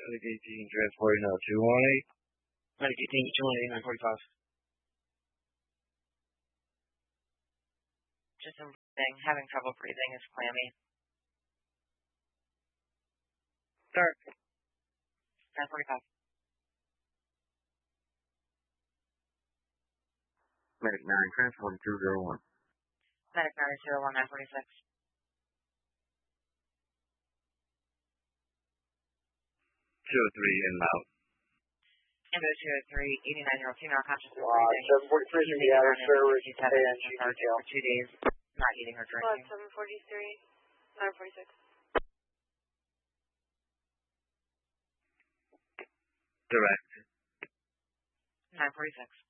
Medic 18, transporting now 218. Medic 18, 218, 945. Just some breathing. Having trouble breathing is clammy. Start. 945. Medic 9, transporting 201. Medic 901, 946. 203 inbound. Ambo 203, 89-year-old female conscious of breathing. 743 from the outer service, ANG detail. For 2 days, not eating or drinking. 743, 946. Direct. 946.